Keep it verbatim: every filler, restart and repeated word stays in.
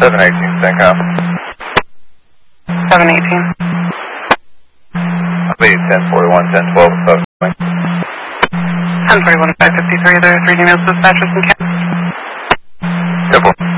seven eighteen, CENTCOM. seven eighteen. I'll be ten forty-one, ten twelve, above swing. ten forty-one, five fifty-three, there are three emails dispatchers and cats. Simple.